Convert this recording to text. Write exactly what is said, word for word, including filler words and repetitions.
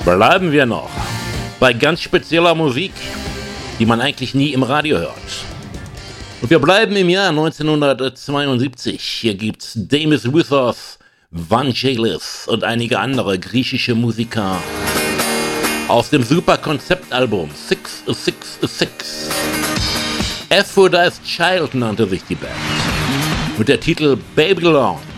Bleiben wir noch bei ganz spezieller Musik, die man eigentlich nie im Radio hört. Und wir bleiben im Jahr neunzehnhundertzweiundsiebzig. Hier gibt's Demis Roussos, Vangelis und einige andere griechische Musiker aus dem super Konzeptalbum Six a Six a Six. Aphrodite's Child nannte sich die Band. Und der Titel Babylon.